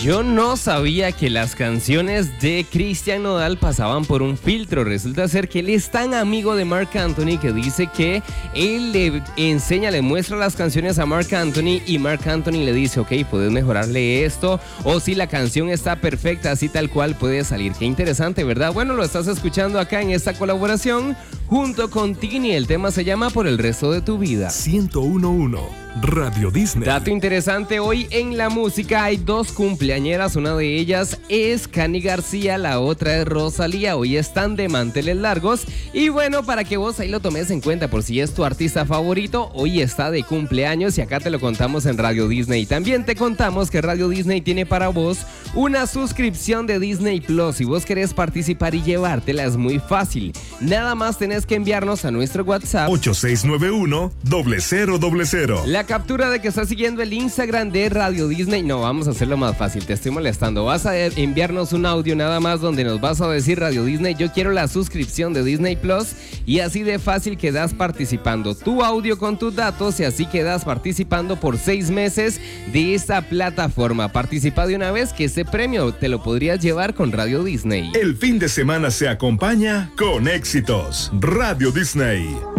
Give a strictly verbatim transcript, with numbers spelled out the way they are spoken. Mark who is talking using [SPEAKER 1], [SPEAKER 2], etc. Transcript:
[SPEAKER 1] Yo no sabía que las canciones de Cristian Nodal pasaban por un filtro. Resulta ser que él es tan amigo de Marc Anthony que dice que él le enseña, le muestra las canciones a Marc Anthony y Marc Anthony le dice, ok, puedes mejorarle esto, o si la canción está perfecta, así tal cual puede salir. Qué interesante, ¿verdad? Bueno, lo estás escuchando acá en esta colaboración junto con Tini. El tema se llama Por el resto de tu vida.
[SPEAKER 2] ciento uno punto uno Radio Disney.
[SPEAKER 1] Dato interesante, hoy en la música hay dos cumpleañeras, una de ellas es Cani García, la otra es Rosalía. Hoy están de manteles largos y bueno, para que vos ahí lo tomes en cuenta por si es tu artista favorito, hoy está de cumpleaños y acá te lo contamos en Radio Disney. También te contamos que Radio Disney tiene para vos una suscripción de Disney Plus. Si vos querés participar y llevártela es muy fácil, nada más tenés que enviarnos a nuestro WhatsApp
[SPEAKER 2] ocho seis nueve uno, cero cero cero cero.
[SPEAKER 1] La captura de que estás siguiendo el Instagram de Radio Disney. No, vamos a hacerlo más fácil, te estoy molestando. Vas a enviarnos un audio nada más donde nos vas a decir: Radio Disney, yo quiero la suscripción de Disney Plus, y así de fácil quedas participando. Tu audio con tus datos y así quedas participando por seis meses de esta plataforma. Participa de una vez que ese premio te lo podrías llevar con Radio Disney.
[SPEAKER 2] El fin de semana se acompaña con éxitos. Radio Disney.